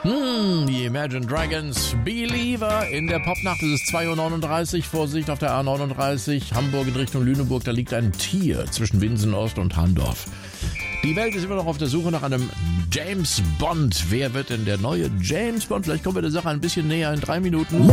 Die Imagine Dragons, Believer. In der Popnacht ist es 2:39 Uhr. Vorsicht auf der A39, Hamburg in Richtung Lüneburg. Da liegt ein Tier zwischen Winsen-Ost und Handorf. Die Welt ist immer noch auf der Suche nach einem James Bond. Wer wird denn der neue James Bond? Vielleicht kommen wir der Sache ein bisschen näher in 3 Minuten.